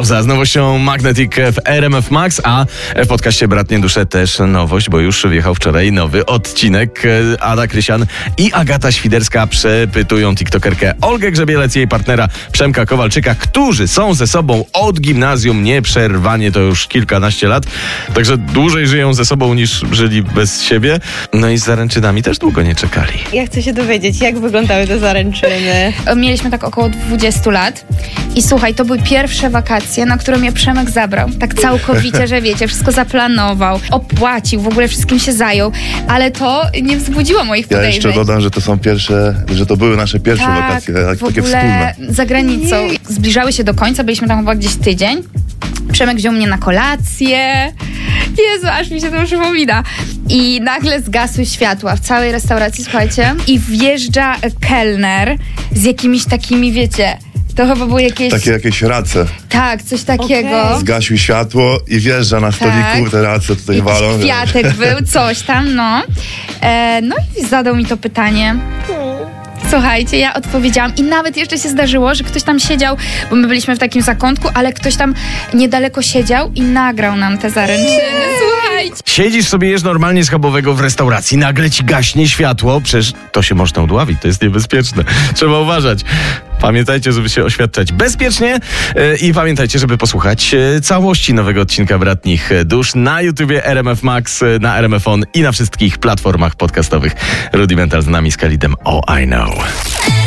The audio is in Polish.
pauza z nowością Magnetic w RMF Max, a w podcaście Bratnie Dusze też nowość, bo już wjechał wczoraj nowy odcinek. Ada Krysian i Agata Świderska przepytują tiktokerkę Olgę Grzebielec i jej partnera Przemka Kowalczyka, którzy są ze sobą od gimnazjum nieprzerwanie, to już kilkanaście lat, także dłużej żyją ze sobą niż żyli bez siebie. No i z zaręczynami też długo nie czekali. Ja chcę się dowiedzieć, jak wyglądały te zaręczyny. Mieliśmy tak około 20 lat i słuchaj, to były pierwsze wakacje, na które mnie Przemek zabrał. Tak całkowicie, że wiecie, wszystko zaplanował, opłacił, w ogóle wszystkim się zajął, ale to nie wzbudziło moich Ja podejrzeń. jeszcze dodam, że to są że to były nasze pierwsze wakacje, w takie ogóle wspólne. za granicą. Zbliżały się do końca, byliśmy tam chyba gdzieś tydzień. Przemek wziął mnie na kolację. Jezu, aż mi się to przypomina. I nagle zgasły światła w całej restauracji, słuchajcie. I wjeżdża kelner z jakimiś takimi, wiecie, to chyba były jakieś... Takie jakieś race. Tak, coś takiego. Okej. Zgasił światło i wjeżdża na stoliku, te race tutaj Jakiś walą. kwiatek był, coś tam, no. No i zadał mi to pytanie. Słuchajcie, ja odpowiedziałam i nawet jeszcze się zdarzyło, że ktoś tam siedział, bo my byliśmy w takim zakątku, ale ktoś tam niedaleko siedział i nagrał nam te zaręczyny. Słuchajcie. Siedzisz sobie, jesz normalnie schabowego w restauracji, nagle ci gaśnie światło, przecież to się można udławić, to jest niebezpieczne. Trzeba uważać. Pamiętajcie, żeby się oświadczać bezpiecznie i pamiętajcie, żeby posłuchać całości nowego odcinka Bratnich Dusz na YouTubie RMF Max, na RMF On i na wszystkich platformach podcastowych. Rudimental z nami, z Khalidem Oh I Know.